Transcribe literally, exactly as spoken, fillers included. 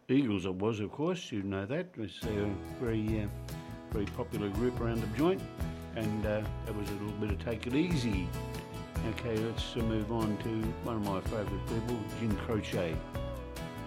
Eagles it was, of course, you know that. It was a very, uh, very popular group around the joint, and uh, that was a little bit of Take It Easy. Okay, let's uh, move on to one of my favourite people, Jim Croce.